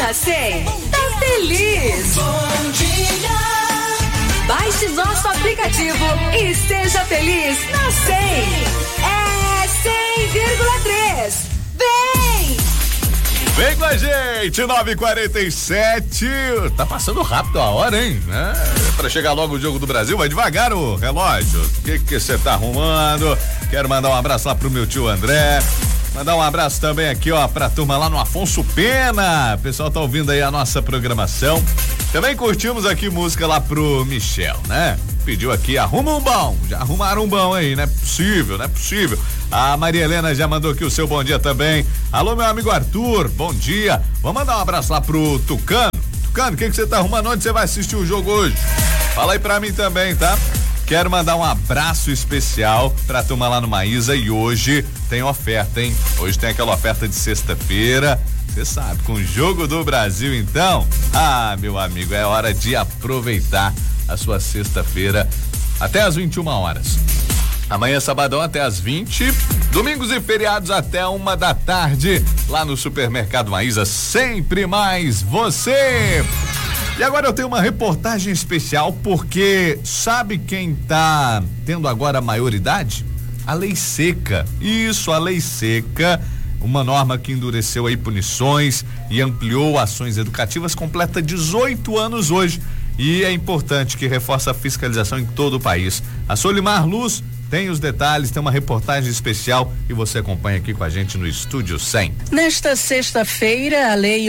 Na 100, tá feliz. Bom dia. Baixe nosso aplicativo e seja feliz na 100. É 100,3. Vem! Vem com a gente, 9h47. Tá passando rápido a hora, hein? Pra chegar logo o Jogo do Brasil, vai devagar o relógio. O que você tá arrumando? Quero mandar um abraço lá pro meu tio André. Mandar um abraço também aqui, ó, pra turma lá no Afonso Pena. O pessoal tá ouvindo aí a nossa programação. Também curtimos aqui música lá pro Michel, né? Pediu aqui, arruma um bom. Já arrumaram um bom aí, não é possível, não é possível. A Maria Helena já mandou aqui o seu bom dia também. Alô, meu amigo Arthur, bom dia. Vamos mandar um abraço lá pro Tucano. Tucano, o que você tá arrumando? Onde você vai assistir o jogo hoje? Fala aí pra mim também, tá? Quero mandar um abraço especial pra turma lá no Maísa e hoje tem oferta, hein? Hoje tem aquela oferta de sexta-feira, você sabe, com o Jogo do Brasil então, meu amigo, é hora de aproveitar a sua sexta-feira até às 21 horas. Amanhã, sabadão, até às 20, domingos e feriados até 1 da tarde, lá no Supermercado Maísa, sempre mais você. E agora eu tenho uma reportagem especial porque sabe quem tá tendo agora a maioridade? A Lei Seca. Isso, a Lei Seca, uma norma que endureceu aí punições e ampliou ações educativas, completa 18 anos hoje. E é importante que reforça a fiscalização em todo o país. A Solimar Luz tem os detalhes, tem uma reportagem especial e você acompanha aqui com a gente no Estúdio 100. Nesta sexta-feira, a Lei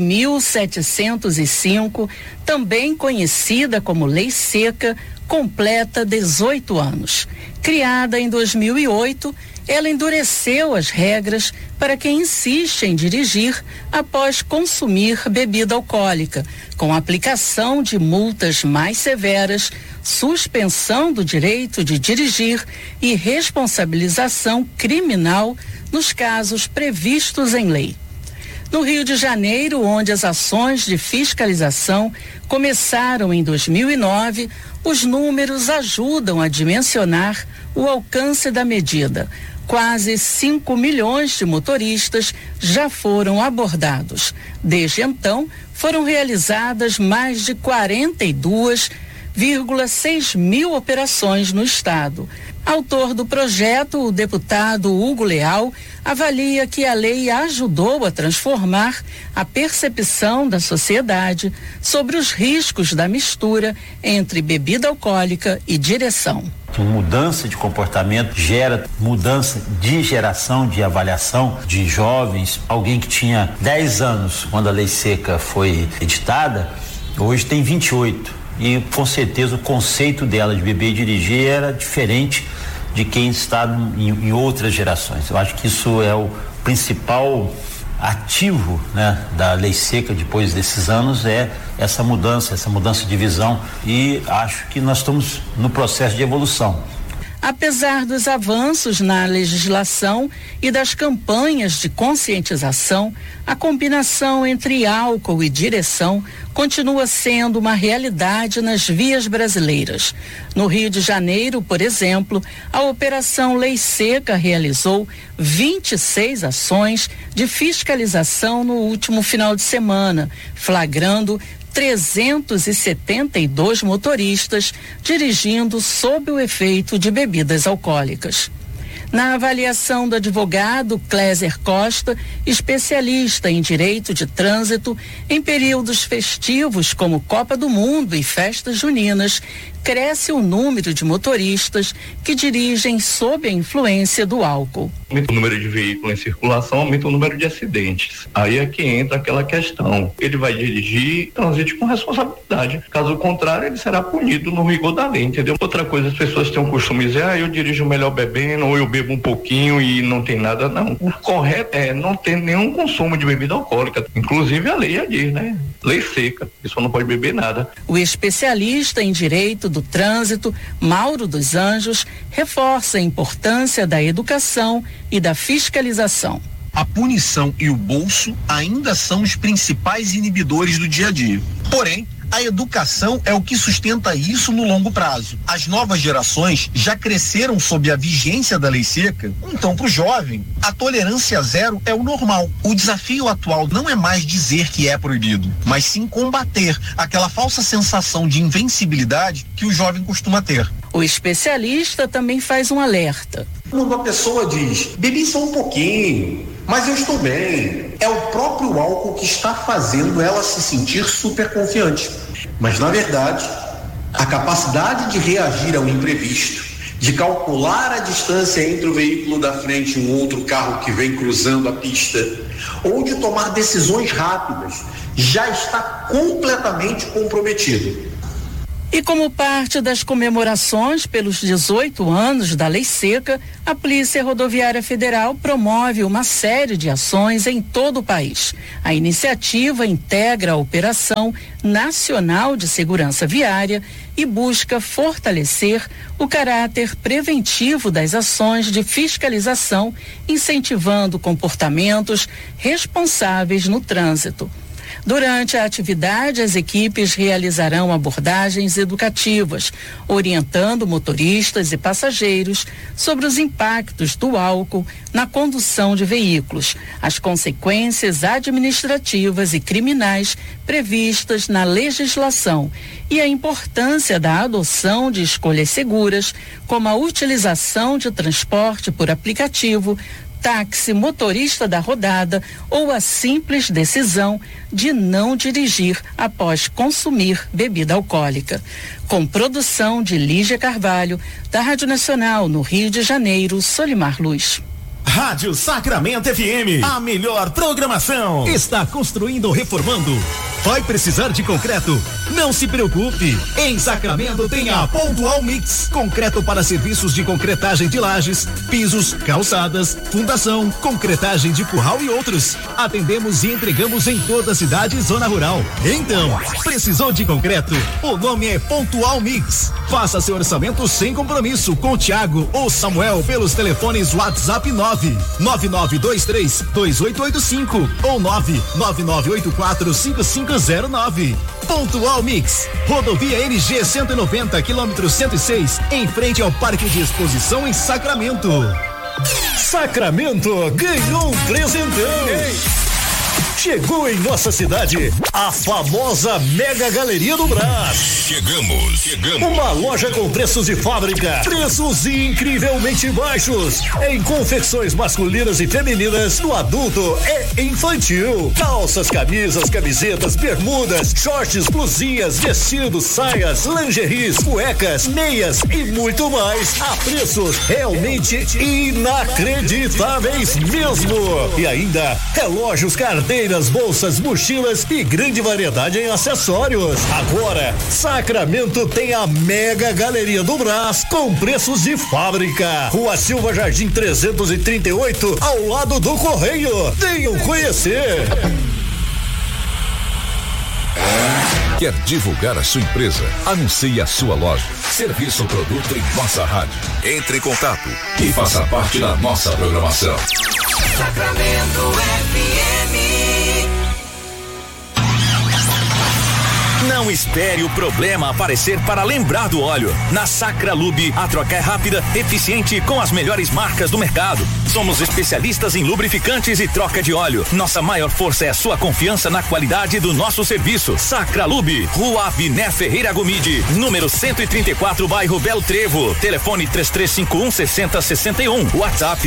11.705, também conhecida como Lei Seca, completa 18 anos. Criada em 2008, ela endureceu as regras para quem insiste em dirigir após consumir bebida alcoólica, com aplicação de multas mais severas, suspensão do direito de dirigir e responsabilização criminal nos casos previstos em lei. No Rio de Janeiro, onde as ações de fiscalização começaram em 2009, os números ajudam a dimensionar o alcance da medida. Quase 5 milhões de motoristas já foram abordados. Desde então, foram realizadas mais de 42,6 mil operações no estado. Autor do projeto, o deputado Hugo Leal, avalia que a lei ajudou a transformar a percepção da sociedade sobre os riscos da mistura entre bebida alcoólica e direção. Mudança de comportamento gera mudança de geração, de avaliação de jovens. Alguém que tinha 10 anos quando a Lei Seca foi editada, hoje tem 28. E com certeza o conceito dela de beber e dirigir era diferente de quem está em outras gerações. Eu acho que isso é o principal ativo, né, da Lei Seca depois desses anos, é essa mudança de visão, e acho que nós estamos no processo de evolução. Apesar dos avanços na legislação e das campanhas de conscientização, a combinação entre álcool e direção continua sendo uma realidade nas vias brasileiras. No Rio de Janeiro, por exemplo, a Operação Lei Seca realizou 26 ações de fiscalização no último final de semana, flagrando 372 motoristas dirigindo sob o efeito de bebidas alcoólicas. Na avaliação do advogado Cléser Costa, especialista em direito de trânsito, em períodos festivos como Copa do Mundo e festas juninas, cresce o número de motoristas que dirigem sob a influência do álcool. Aumenta o número de veículos em circulação, aumenta o número de acidentes. Aí é que entra aquela questão. Ele vai dirigir, transite com responsabilidade. Caso contrário, ele será punido no rigor da lei, entendeu? Outra coisa, as pessoas têm um costume de dizer, eu dirijo melhor bebendo, ou eu bebo um pouquinho e não tem nada, não. O correto é não ter nenhum consumo de bebida alcoólica. Inclusive a lei já diz, né? Lei seca, a pessoa não pode beber nada. O especialista em direito do trânsito, Mauro dos Anjos, reforça a importância da educação e da fiscalização. A punição e o bolso ainda são os principais inibidores do dia a dia. Porém, A educação é o que sustenta isso no longo prazo. As novas gerações já cresceram sob a vigência da lei seca, então para o jovem, a tolerância zero é o normal. O desafio atual não é mais dizer que é proibido, mas sim combater aquela falsa sensação de invencibilidade que o jovem costuma ter. O especialista também faz um alerta. Quando a pessoa diz, bebi só um pouquinho, mas eu estou bem, é o próprio álcool que está fazendo ela se sentir super confiante. Mas, na verdade, a capacidade de reagir ao imprevisto, de calcular a distância entre o veículo da frente e um outro carro que vem cruzando a pista, ou de tomar decisões rápidas, já está completamente comprometido. E como parte das comemorações pelos 18 anos da Lei Seca, a Polícia Rodoviária Federal promove uma série de ações em todo o país. A iniciativa integra a Operação Nacional de Segurança Viária e busca fortalecer o caráter preventivo das ações de fiscalização, incentivando comportamentos responsáveis no trânsito. Durante a atividade, as equipes realizarão abordagens educativas, orientando motoristas e passageiros sobre os impactos do álcool na condução de veículos, as consequências administrativas e criminais previstas na legislação e a importância da adoção de escolhas seguras, como a utilização de transporte por aplicativo, táxi, motorista da rodada ou a simples decisão de não dirigir após consumir bebida alcoólica. Com produção de Lígia Carvalho, da Rádio Nacional no Rio de Janeiro, Solimar Luz. Rádio Sacramento FM, a melhor programação. Está construindo ou reformando? Vai precisar de concreto? Não se preocupe. Em Sacramento tem a Pontual Mix. Concreto para serviços de concretagem de lajes, pisos, calçadas, fundação, concretagem de curral e outros. Atendemos e entregamos em toda a cidade e zona rural. Então, precisou de concreto? O nome é Pontual Mix. Faça seu orçamento sem compromisso com o Thiago ou Samuel pelos telefones WhatsApp 999232885 ou 999845509. Pontual Mix, rodovia NG 190, quilômetro 106, em frente ao Parque de Exposição em Sacramento. Sacramento ganhou um presentão. Chegou em nossa cidade a famosa Mega Galeria do Brás. Chegamos. Uma loja com preços de fábrica, preços incrivelmente baixos, em confecções masculinas e femininas, do adulto e infantil. Calças, camisas, camisetas, bermudas, shorts, blusinhas, vestidos, saias, lingeries, cuecas, meias e muito mais, a preços realmente inacreditáveis mesmo. E ainda relógios, carteiras, bolsas, mochilas e grande variedade em acessórios. Agora, Sacramento tem a Mega Galeria do Brás com preços de fábrica. Rua Silva Jardim 338, ao lado do Correio. Venham conhecer. Quer divulgar a sua empresa? Anuncie a sua loja, serviço ou produto em nossa rádio. Entre em contato e faça parte da nossa programação. Sacramento FM. Não espere o problema aparecer para lembrar do óleo. Na Sacralube, a troca é rápida, eficiente com as melhores marcas do mercado. Somos especialistas em lubrificantes e troca de óleo. Nossa maior força é a sua confiança na qualidade do nosso serviço. Sacralube, Rua Abiné Ferreira Gomide, número 134, bairro Belo Trevo. Telefone 3351-6061. WhatsApp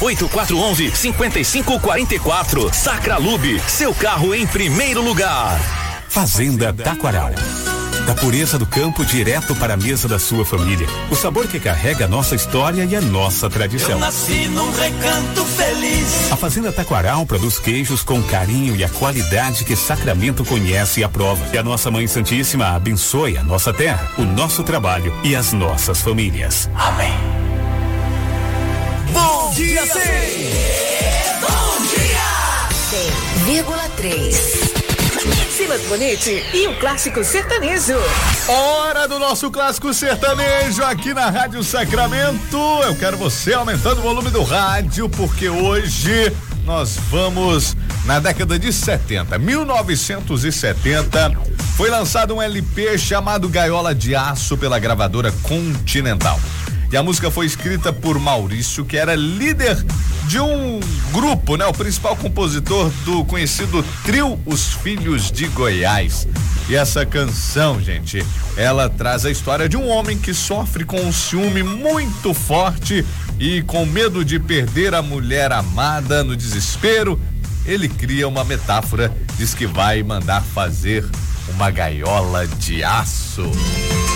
98411-5544. Sacralube, seu carro em primeiro lugar. Fazenda Taquaral. Da pureza do campo direto para a mesa da sua família. O sabor que carrega a nossa história e a nossa tradição. Eu nasci num recanto feliz. A Fazenda Taquaral produz queijos com carinho e a qualidade que Sacramento conhece e aprova. Que a nossa Mãe Santíssima abençoe a nossa terra, o nosso trabalho e as nossas famílias. Amém. Bom dia, sim! Bom dia! 100,3. Silas Bonete e o clássico sertanejo. Hora do nosso clássico sertanejo aqui na Rádio Sacramento. Eu quero você aumentando o volume do rádio, porque hoje nós vamos na década de 70, 1970. foi lançado um LP chamado Gaiola de Aço pela gravadora Continental. E a música foi escrita por Maurício, que era líder de um grupo, né? O principal compositor do conhecido trio Os Filhos de Goiás. E essa canção, gente, ela traz a história de um homem que sofre com um ciúme muito forte e com medo de perder a mulher amada. No desespero, ele cria uma metáfora, diz que vai mandar fazer uma gaiola de aço.